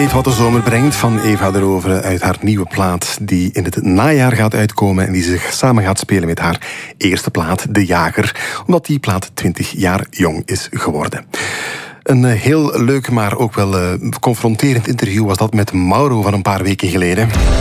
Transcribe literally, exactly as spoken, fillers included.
Weet wat de zomer brengt van Eva de Rovere uit haar nieuwe plaat die in het najaar gaat uitkomen en die zich samen gaat spelen met haar eerste plaat, De Jager, omdat die plaat twintig jaar jong is geworden. Een heel leuk, maar ook wel confronterend interview was dat met Mauro van een paar weken geleden.